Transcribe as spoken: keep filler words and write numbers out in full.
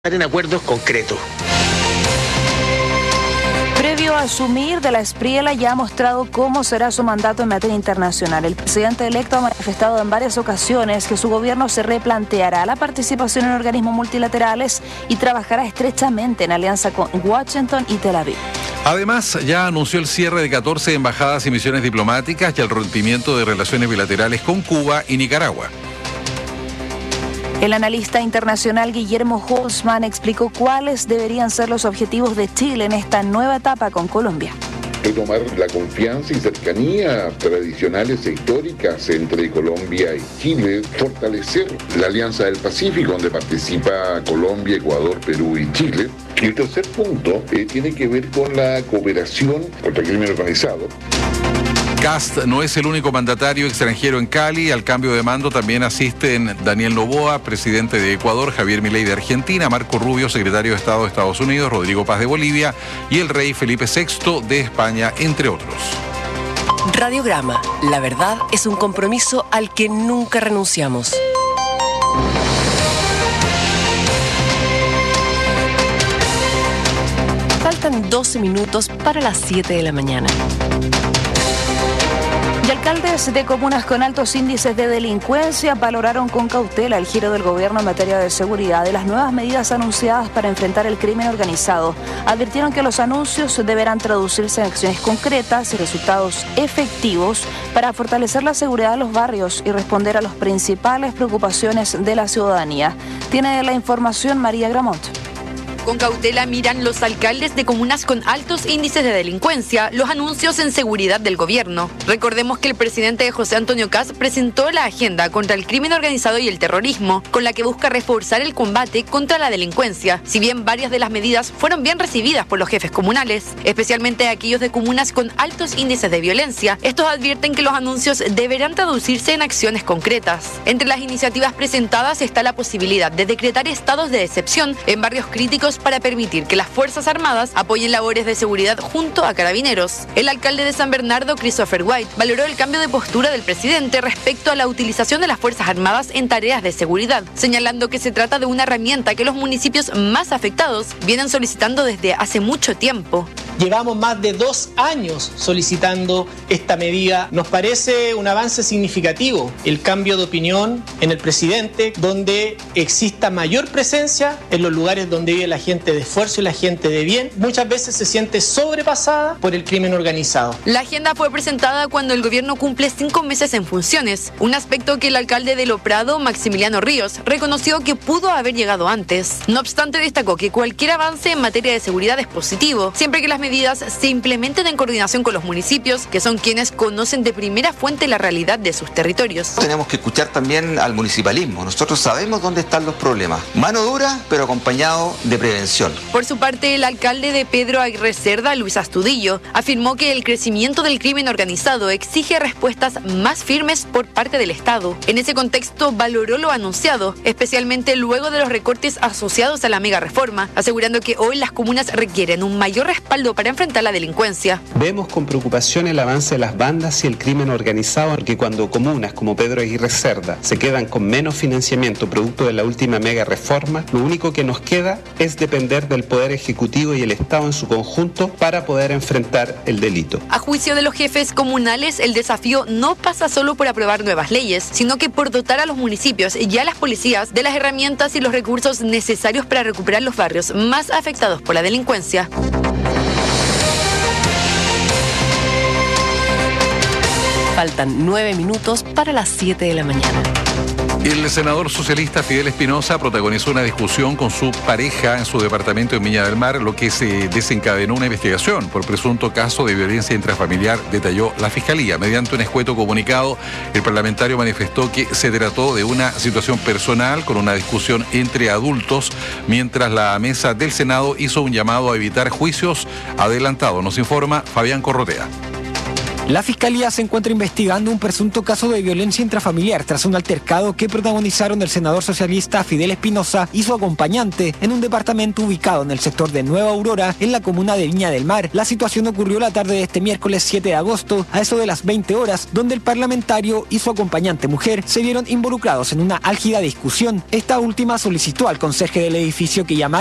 en acuerdos concretos. Previo a asumir de la Espriella ya ha mostrado cómo será su mandato en materia internacional. El presidente electo ha manifestado en varias ocasiones que su gobierno se replanteará la participación en organismos multilaterales y trabajará estrechamente en alianza con Washington y Tel Aviv. Además, ya anunció el cierre de catorce embajadas y misiones diplomáticas y el rompimiento de relaciones bilaterales con Cuba y Nicaragua. El analista internacional Guillermo Holzman explicó cuáles deberían ser los objetivos de Chile en esta nueva etapa con Colombia. Retomar la confianza y cercanía tradicionales e históricas entre Colombia y Chile, fortalecer la Alianza del Pacífico, donde participa Colombia, Ecuador, Perú y Chile. Y el tercer punto eh, tiene que ver con la cooperación contra el crimen organizado. Kast no es el único mandatario extranjero en Cali. Al cambio de mando también asisten Daniel Noboa, presidente de Ecuador, Javier Milei de Argentina, Marco Rubio, secretario de Estado de Estados Unidos, Rodrigo Paz de Bolivia y el rey Felipe sexto de España, entre otros. Radiograma. La verdad es un compromiso al que nunca renunciamos. Faltan doce minutos para las siete de la mañana. Y alcaldes de comunas con altos índices de delincuencia valoraron con cautela el giro del gobierno en materia de seguridad y las nuevas medidas anunciadas para enfrentar el crimen organizado. Advirtieron que los anuncios deberán traducirse en acciones concretas y resultados efectivos para fortalecer la seguridad de los barrios y responder a las principales preocupaciones de la ciudadanía. Tiene la información María Gramont. Con cautela miran los alcaldes de comunas con altos índices de delincuencia los anuncios en seguridad del gobierno. Recordemos que el presidente José Antonio Kast presentó la agenda contra el crimen organizado y el terrorismo, con la que busca reforzar el combate contra la delincuencia. Si bien varias de las medidas fueron bien recibidas por los jefes comunales, especialmente aquellos de comunas con altos índices de violencia, estos advierten que los anuncios deberán traducirse en acciones concretas. Entre las iniciativas presentadas está la posibilidad de decretar estados de excepción en barrios críticos para permitir que las Fuerzas Armadas apoyen labores de seguridad junto a carabineros. El alcalde de San Bernardo, Christopher White, valoró el cambio de postura del presidente respecto a la utilización de las Fuerzas Armadas en tareas de seguridad, señalando que se trata de una herramienta que los municipios más afectados vienen solicitando desde hace mucho tiempo. Llevamos más de dos años solicitando esta medida. Nos parece un avance significativo el cambio de opinión en el presidente, donde exista mayor presencia en los lugares donde vive la gente de esfuerzo y la gente de bien. Muchas veces se siente sobrepasada por el crimen organizado. La agenda fue presentada cuando el gobierno cumple cinco meses en funciones, un aspecto que el alcalde de Loprado, Maximiliano Ríos, reconoció que pudo haber llegado antes. No obstante, destacó que cualquier avance en materia de seguridad es positivo, siempre que las medidas se implementen en coordinación con los municipios, que son quienes conocen de primera fuente la realidad de sus territorios. Tenemos que escuchar también al municipalismo. Nosotros sabemos dónde están los problemas. Mano dura, pero acompañado de prevención. Por su parte, el alcalde de Pedro Aguirre Cerda, Luis Astudillo, afirmó que el crecimiento del crimen organizado exige respuestas más firmes por parte del Estado. En ese contexto, valoró lo anunciado, especialmente luego de los recortes asociados a la mega reforma, asegurando que hoy las comunas requieren un mayor respaldo para enfrentar la delincuencia. Vemos con preocupación el avance de las bandas y el crimen organizado, porque cuando comunas como Pedro Aguirre Cerda se quedan con menos financiamiento producto de la última mega reforma, lo único que nos queda es depender del Poder Ejecutivo y el Estado en su conjunto para poder enfrentar el delito. A juicio de los jefes comunales, el desafío no pasa solo por aprobar nuevas leyes, sino que por dotar a los municipios y a las policías de las herramientas y los recursos necesarios para recuperar los barrios más afectados por la delincuencia. Faltan nueve minutos para las siete de la mañana. El senador socialista Fidel Espinosa protagonizó una discusión con su pareja en su departamento en Viña del Mar, lo que se desencadenó una investigación por presunto caso de violencia intrafamiliar, detalló la Fiscalía. Mediante un escueto comunicado, el parlamentario manifestó que se trató de una situación personal con una discusión entre adultos, mientras la mesa del Senado hizo un llamado a evitar juicios adelantados. Nos informa Fabián Corrotea. La Fiscalía se encuentra investigando un presunto caso de violencia intrafamiliar tras un altercado que protagonizaron el senador socialista Fidel Espinosa y su acompañante en un departamento ubicado en el sector de Nueva Aurora, en la comuna de Viña del Mar. La situación ocurrió la tarde de este miércoles siete de agosto, a eso de las veinte horas, donde el parlamentario y su acompañante mujer se vieron involucrados en una álgida discusión. Esta última solicitó al conserje del edificio que llamara